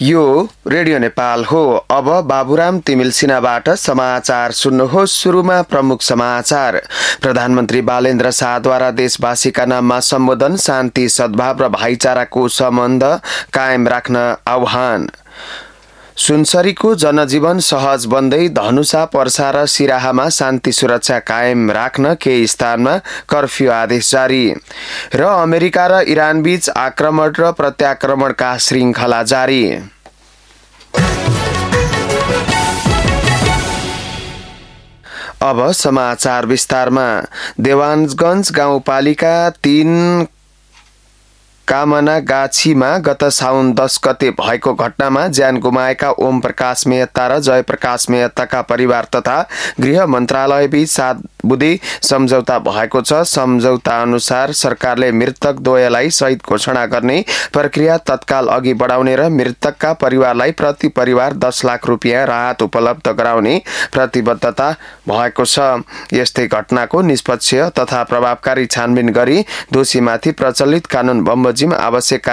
यो रेडियो नेपाल हो। अब बाबुराम तिमिल सिन्हाबाट समाचार सुन्नुहोस्। सुरुमा प्रमुख समाचार। प्रधानमन्त्री बालेन्द्र शाहद्वारा देशवासीका नाममा सम्बोधन, शान्ति सद्भाव र भाइचाराको सम्बन्ध कायम राख्न आह्वान। सुनसरीको जनजीवन सहज बन्दै धनुषा, पर्सा र सिराहामा शान्ति सुरक्षा कायम राख्न केही स्थानमा कर्फ्यू आदेश जारी। र अमेरिका र इरान बीच आक्रमण र प्रत्याक्रमणका श्रृङ्खला जारी। अब समाचार विस्तारमा। देवानगञ्ज गाउँपालिका 3 कामनागाछीमा गत साउन 10 गते भएको घटनामा ज्यान गुमाएका ओम प्रकाश मेहता र जयप्रकाश मेहताका परिवार तथा गृह मन्त्रालयबीच 7 बुँदे सम्झौता भएको छ। सम्झौता अनुसार सरकारले मृतक द्वयलाई शहीद घोषणा गर्ने प्रक्रिया तत्काल अघि बढाउने र मृतकका परिवारलाई प्रति परिवार 10 लाख रुपियाँ राहत उपलब्ध गराउने प्रतिबद्धता भएको छ। यस्तै घटनाको निष्पक्ष तथा प्रभावकारी छानबिन गरी दोषीमाथि प्रचलित कानून बमोजिम आवश्यक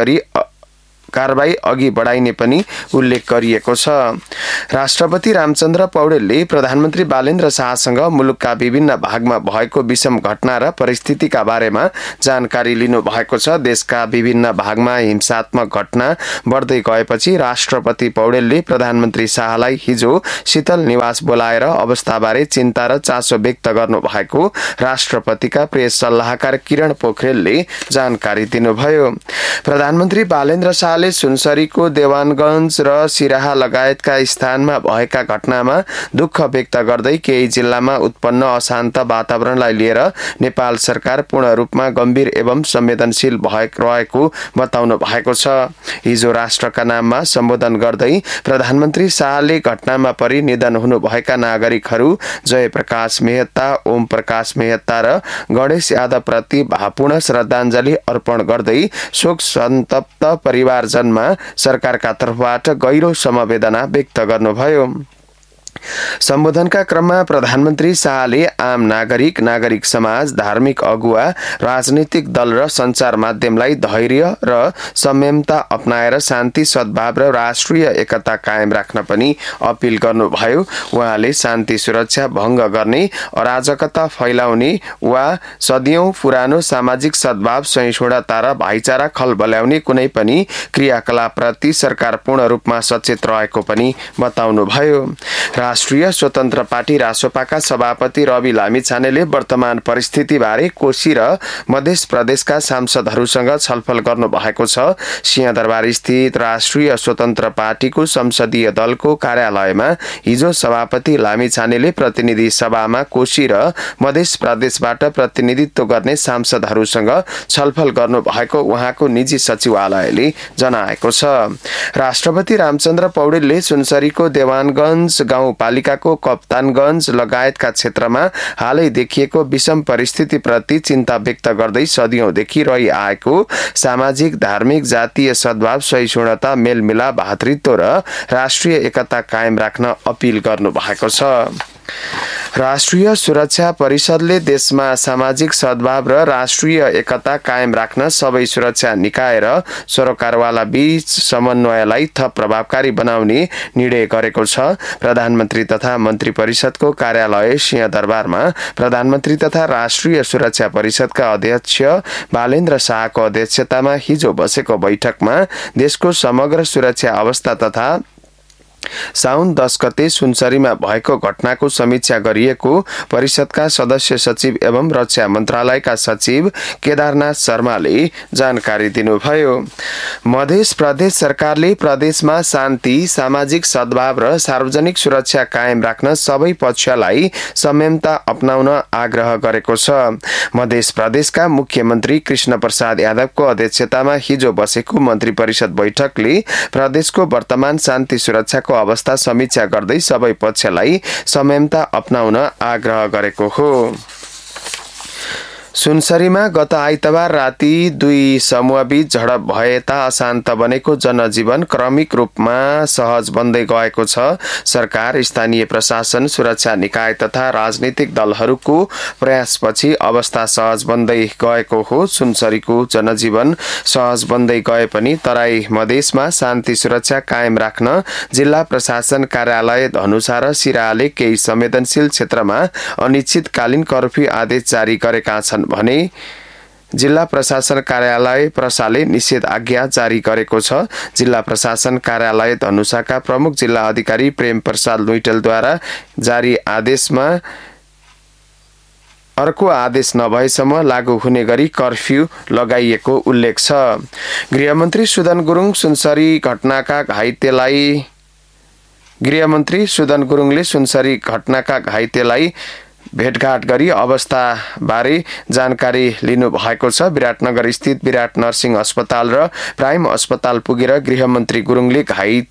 कारबाही अघि बढाइने पनि उल्लेख गरिएको छ। राष्ट्रपति रामचन्द्र पौडेलले प्रधानमन्त्री बालेन्द्र शाहसँग मुलुकका विभिन्न भागमा भएको विषम घटना र परिस्थितिका बारेमा जानकारी लिनु भएको छ। देशका विभिन्न भागमा हिंसात्मक घटना बढ्दै गएपछि राष्ट्रपति पौडेलले प्रधानमन्त्री शाहलाई हिजो शीतल निवास बोलाएर अवस्थाबारे चिन्ता र चासो व्यक्त गर्नु भएको राष्ट्रपतिका प्रेस सल्लाहकार किरण पोखरेलले जानकारी दिनुभयो। प्रधानमन्त्री बालेन्द्र शाहले सुनसरीको देवानगञ्ज र सिराहा लगायतका स्थानमा भएका घटनामा दुःख व्यक्त गर्दै केही जिल्लामा उत्पन्न अशान्त वातावरणलाई लिएर नेपाल सरकार पूर्ण रूपमा गम्भीर एवं संवेदनशील रहेको बताउनु भएको छ। हिजो राष्ट्रका नाममा सम्बोधन गर्दै प्रधानमन्त्री शाहले घटनामा परि निधन हुनुभएका नागरिकहरू जयप्रकाश मेहता, ओम प्रकाश मेहता र गणेश यादव प्रति भावपूर्ण श्रद्धाञ्जली अर्पण गर्दै शोक सन्तप्त परिवारजनमा सरकारका तर्फबाट गहिरो समवेदना व्यक्त गर्नुभयो। सम्बोधनका क्रममा प्रधानमन्त्री शाहले आम नागरिक समाज, धार्मिक अगुवा, राजनीतिक दल र सञ्चार माध्यमलाई धैर्य र संयमता अपनाएर शान्ति सद्भाव र राष्ट्रिय एकता कायम राख्न पनि अपिल गर्नुभयो। उहाँले शान्ति सुरक्षा भङ्ग गर्ने, अराजकता फैलाउने वा सदियौं पुरानो सामाजिक सद्भाव, सहिष्णुता र भाइचारा खलबल्याउने कुनै पनि क्रियाकलापप्रति सरकार पूर्ण रूपमा सचेत रहेको पनि बताउनुभयो। राष्ट्रिय स्वतन्त्र पार्टी रासोपाका सभापति रवि लामिछानेले वर्तमान परिस्थितिबारे कोशी र मध्य प्रदेशका सांसदहरूसँग छलफल गर्नु भएको छ। सिंहदरबार स्थित राष्ट्रिय स्वतन्त्र पार्टीको संसदीय दलको कार्यालयमा हिजो सभापति लामिछानेले प्रतिनिधि सभामा कोशी र मध्य प्रदेशबाट प्रतिनिधित्व गर्ने सांसदहरूसँग छलफल गर्नु भएको उहाँको निजी सचिवालयले जनाएको छ। राष्ट्रपति रामचन्द्र पौडेलले सुनसरीको देवानगञ्ज गाउँपालिकाको कप्तानगञ्ज लगायतका क्षेत्रमा हालै देखिएको विषम परिस्थितिप्रति चिन्ता व्यक्त गर्दै सदियौंदेखि रहिआएको सामाजिक, धार्मिक, जातीय सद्भाव, सहिष्णुता, मेलमिलाप, भातृत्व र राष्ट्रिय एकता कायम राख्न अपील गर्नु भएको छ। राष्ट्रिय सुरक्षा परिषदले देशमा सामाजिक सद्भाव र राष्ट्रिय एकता कायम राख्न सबै सुरक्षा निकाय र सरोकारवाला बीच समन्वयलाई थप प्रभावकारी बनाउने निर्णय गरेको छ। प्रधानमन्त्री तथा मन्त्री परिषदको कार्यालय सिंहदरबारमा प्रधानमन्त्री तथा राष्ट्रिय सुरक्षा परिषदका अध्यक्ष बालेन्द्र शाहको अध्यक्षतामा हिजो बसेको बैठकमा देशको समग्र सुरक्षा अवस्था तथा साउन 10 गते सुनसरीमा भएको घटनाको समीक्षा गरिएको परिषदका सदस्य सचिव एवं रक्षा मन्त्रालयका सचिव केदारनाथ शर्माले जानकारी दिनुभयो। मध्य प्रदेश सरकारले प्रदेशमा शान्ति, सामाजिक सद्भाव र सार्वजनिक सुरक्षा कायम राख्न सबै पक्षलाई संयमता अपनाउन आग्रह गरेको छ। मध्य प्रदेशका मुख्यमन्त्री कृष्ण प्रसाद यादवको अध्यक्षतामा हिजो बसेको मन्त्री परिषद बैठकले प्रदेशको वर्तमान शान्ति सुरक्षाको अवस्था समीक्षा गर्दै सबै पक्षलाई संयमता अपनाउन आग्रह गरेको हो। सुनसरीमा गत आइतबार राति दुई समूहबीच झडप भएता अशान्त बनेको जनजीवन क्रमिक रूपमा सहज बन्दै गएको छ। सरकार, स्थानीय प्रशासन, सुरक्षा निकाय तथा राजनीतिक दलहरूको प्रयासपछि अवस्था सहज बन्दै गएको हो। सुनसरीको जनजीवन सहज बन्दै गए पनि तराई मधेसमा शान्ति सुरक्षा कायम राख्न जिल्ला प्रशासन कार्यालय धनुषा र सिराहाले केही संवेदनशील क्षेत्रमा अनिश्चितकालीन कर्फ्यू आदेश जारी गरेका छन् भने जिल्ला प्रशासन कार्यालय प्रशाले निषेध आज्ञा जारी गरेको छ। जिल्ला प्रशासन कार्यालय धनुषाका प्रमुख जिल्ला अधिकारी प्रेम प्रसाद लुइटेलद्वारा जारी आदेशमा अर्को आदेश नभएसम्म लागू हुने गरी कर्फ्यू लगाइएको उल्लेख छ। गृहमन्त्री सुदन गुरुङले सुनसरी घटनाका घाइतेलाई भेटघाट गरी अवस्थाबारे जानकारी लिनु भएको छ। विराटनगर स्थित विराट नर्सिङ अस्पताल र प्राइम अस्पताल पुगेर गृहमन्त्री गुरुङले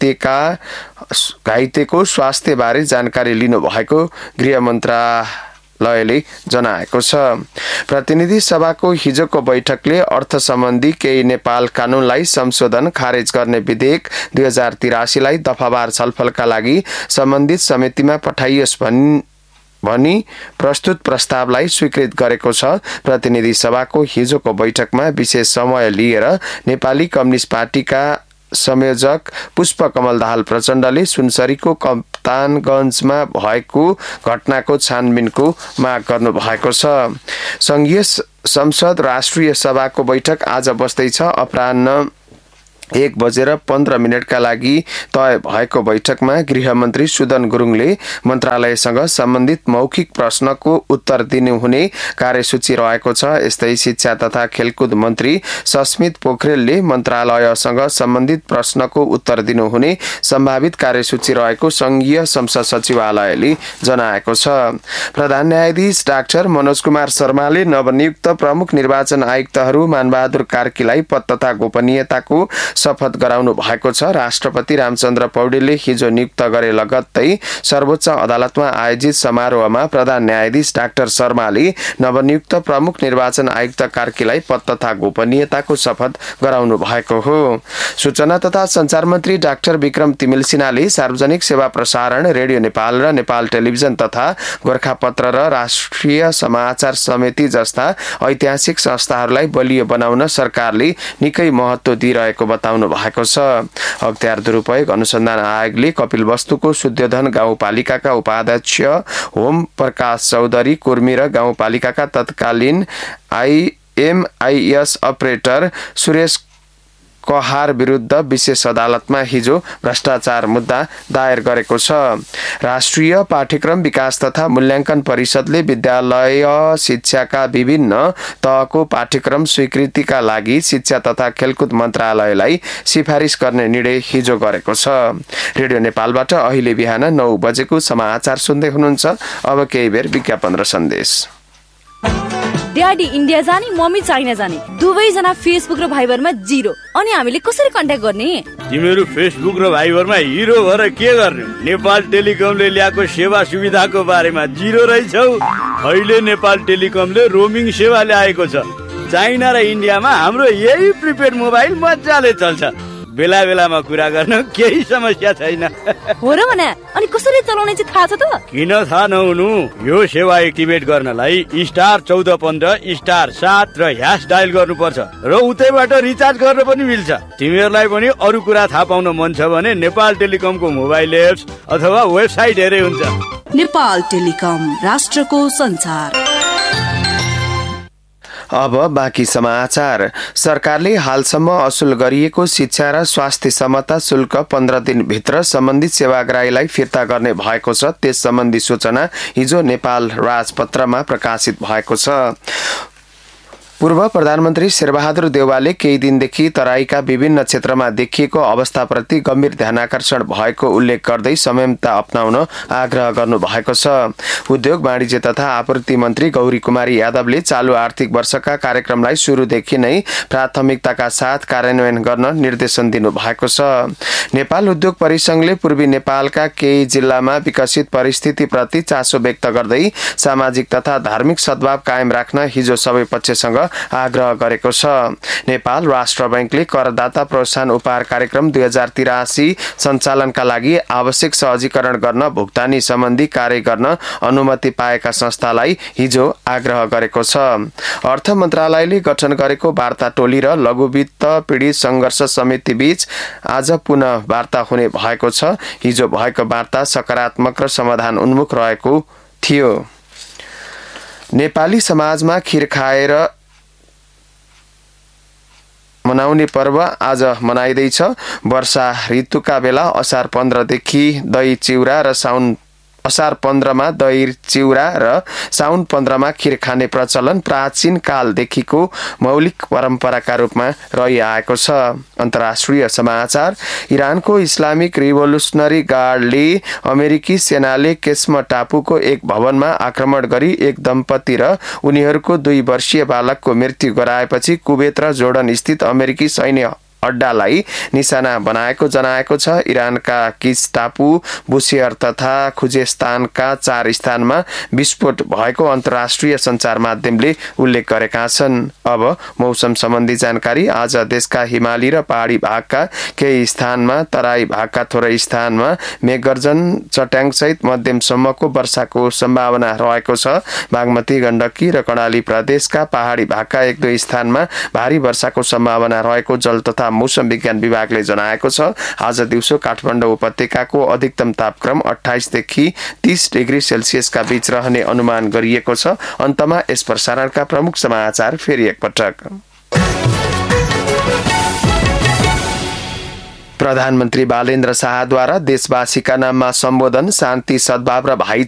घाइतेको स्वास्थ्यबारे जानकारी लिनु भएको गृह मन्त्रालयले जनाएको छ। प्रतिनिधि सभाको हिजोको बैठकले अर्थ सम्बन्धी केही नेपाल कानूनलाई संशोधन खारेज गर्ने विधेयक 2083 लाई दफावार छलफलका लागि सम्बन्धित समितिमा पठाइयोस् भनी प्रस्तुत प्रस्तावलाई स्वीकृत गरेको छ। प्रतिनिधि सभाको हिजोको बैठकमा विशेष समय लिएर नेपाली कम्युनिस्ट पार्टीका संयोजक पुष्पकमल दाहाल प्रचण्डले सुनसरीको कप्तानगञ्जमा भएको घटनाको छानबिनको माग गर्नु भएको छ। संघीय संसद राष्ट्रिय सभाको बैठक आज बस्दैछ। अपराह्न 1:15 का लागि तय भएको बैठकमा गृहमन्त्री सुदन गुरुङले मन्त्रालयसँग सम्बन्धित मौखिक प्रश्नको उत्तर दिनुहुने कार्यसूची रहेको छ। यस्तै शिक्षा तथा खेलकुद मन्त्री सस्मित पोखरेलले मन्त्रालयसँग सम्बन्धित प्रश्नको उत्तर दिनुहुने सम्भावित कार्यसूची रहेको संघीय संसद सचिवालयले जनाएको छ। प्रधान न्यायाधीश डाक्टर मनोज कुमार शर्माले नवनियुक्त प्रमुख निर्वाचन आयुक्तहरू मानबहादुर कार्कीलाई पद तथा गोपनीयताको शपथ गराउनु भएको छ। राष्ट्रपति रामचन्द्र पौडेलले हिजो नियुक्त गरे लगत्तै सर्वोच्च अदालतमा आयोजित समारोहमा प्रधान न्यायाधीश डाक्टर शर्माले नवनियुक्त प्रमुख निर्वाचन आयुक्त कार्कीलाई पद तथा गोपनीयताको शपथ गराउनु भएको हो। सूचना तथा संचार मन्त्री डाक्टर विक्रम तिमिल सिन्हाले सार्वजनिक सेवा प्रसारण, रेडियो नेपाल र नेपाल टेलिभिजन तथा गोरखापत्र र राष्ट्रिय समाचार समिति जस्ता ऐतिहासिक संस्थाहरूलाई बलियो बनाउन सरकारले निकै महत्त्व दिइरहेको बताउनु भएको छ। अख्तियार दुरुपयोग अनुसन्धान आयोगले कपिलवस्तुको शुद्धोधन गाउँपालिकाका उपाध्यक्ष होम प्रकाश चौधरी कुर्मी र गाउँपालिकाका तत्कालीन IMIS अपरेटर सुरेश कहार विरुद्ध विशेष अदालतमा हिजो भ्रष्टाचार मुद्दा दायर गरेको छ। राष्ट्रिय पाठ्यक्रम विकास तथा मूल्याङ्कन परिषदले विद्यालय शिक्षाका विभिन्न तहको पाठ्यक्रम स्वीकृतिका लागि शिक्षा तथा खेलकुद मन्त्रालयलाई सिफारिस गर्ने निर्णय हिजो गरेको छ। रेडियो नेपालबाट अहिले बिहान 9 बजेको समाचार सुन्दै हुनुहुन्छ। अब केही बेर विज्ञापन र सन्देश। ड्याडी इन्डिया जाने, मम्मी चाइना जाने, दुवैजना फेसबुक र भाइबरमा 0। अनि हामीले कसरी कन्ट्याक्ट गर्ने? तिमीहरू फेसबुक र भाइबरमा हिरो भएर के गर्ने? नेपाल टेलिकमले ल्याएको सेवा सुविधाको बारेमा 0 रहेछौ। अहिले नेपाल टेलिकमले रोमिङ सेवा ल्याएको छ। चाइना र इन्डियामा हाम्रो यही प्रिपेड मोबाइल मजाले चल्छ। बेला बेलामा कुरा गर्न केही समस्या छैन। हो र भने अनि कसरी चलाउने चाहिँ थाहा छ त? किन थाहा नहुनु? यो सेवा एक्टिभेट गर्नलाई *1415 *7 र # डायल गर्नुपर्छ र उतैबाट रिचार्ज गर्न पनि मिल्छ। तिमीहरूलाई पनि अरू कुरा थाहा पाउन मन छ भने नेपाल टेलिकमको मोबाइल एप्स अथवा वेबसाइट हेरे हुन्छ। नेपाल टेलिकम, राष्ट्रको संचार। अब बाँकी समाचार। सरकारले हालसम्म असुल गरिएको शिक्षा र स्वास्थ्य सम्मता शुल्क 15 दिनभित्र सम्बन्धित सेवाग्राहीलाई फिर्ता गर्ने भएको छ। त्यस सम्बन्धी सूचना हिजो नेपाल राजपत्रमा प्रकाशित भएको छ। पूर्व प्रधानमन्त्री शेरबहादुर देउवाले केही दिनदेखि तराईका विभिन्न क्षेत्रमा देखिएको अवस्थाप्रति गम्भीर ध्यानाकर्षण भएको उल्लेख गर्दै संयमता अपनाउन आग्रह गर्नु भएको छ। उद्योग वाणिज्य तथा आपूर्ति मन्त्री गौरी कुमारी यादवले चालु आर्थिक वर्षका कार्यक्रमलाई सुरुदेखि नै प्राथमिकताका साथ कार्यान्वयन गर्न निर्देशन दिनु भएको छ। नेपाल उद्योग परिसंघले पूर्वी नेपालका केही जिल्लामा विकसित परिस्थितिप्रति चासो व्यक्त गर्दै सामाजिक तथा धार्मिक सद्भाव कायम राख्न हिजो सबै पक्षसँग आग्रह गरेको छ। नेपाल राष्ट्र बैंकले करदाता प्रोत्साहन उपहार कार्यक्रम 2083 सञ्चालनका लागि आवश्यक सहजीकरण गर्न भुक्तानी सम्बन्धी कार्य गर्न अनुमति पाएका संस्थालाई हिजो आग्रह गरेको छ। अर्थ मन्त्रालयले गठन गरेको वार्ता टोली र लघु वित्त पीडित संघर्ष समिति बीच आज पुनः वार्ता हुने भएको छ। हिजो भएको वार्ता सकारात्मक र समाधान उन्मुख रहेको थियो। नेपाली समाजमा खीर खाएर मनाउने पर्व आज मनाइँदैछ। वर्षा ऋतुका बेला असार 15 देखि दही चिउरा र असार 15 मा दही चिउरा र साउन 15 मा खीर खाने प्रचलन प्राचीन कालदेखिको मौलिक परम्पराका रूपमा रहिआएको छ। अन्तर्राष्ट्रिय समाचार। इरानको इस्लामिक रिभोल्युसनरी गार्डले अमेरिकी सेनाले केस्म टापुको एक भवनमा आक्रमण गरी एक दम्पति र उनीहरूको 2 वर्षीय बालकको मृत्यु गराएपछि कुवेत र जोर्डन स्थित अमेरिकी सैन्य अड्डालाई निशाना बनाएको जनाएको छ। इरानका किस टापु, बुसेयर तथा खुजेस्तानका 4 स्थानमा विस्फोट भएको अन्तर्राष्ट्रिय सञ्चार माध्यमले उल्लेख गरेका छन्। अब मौसम सम्बन्धी जानकारी। आज देशका हिमाली र पहाडी भागका केही स्थानमा, तराई भागका थोरै स्थानमा मेघगर्जन चट्याङसहित मध्यमसम्मको वर्षाको सम्भावना रहेको छ। बागमती, गण्डकी र कर्णाली प्रदेशका पहाडी भागका 1-2 स्थानमा भारी वर्षाको सम्भावना रहेको जल तथा मौसम विज्ञान विभागले जनाएको छ। आज दिउँसो काठमाडौँ उपत्यकाको अधिकतम तापक्रम 28 देखि 30 डिग्री सेल्सियसका बीच रहने अनुमान गरिएको छ। अन्तमा यस प्रसारणका प्रमुख समाचार फेरि एकपटक। प्रधानमन्त्री बालेन्द्र शाहद्वारा देशवासीका नाममा सम्बोधन, शान्ति, सद्भाव र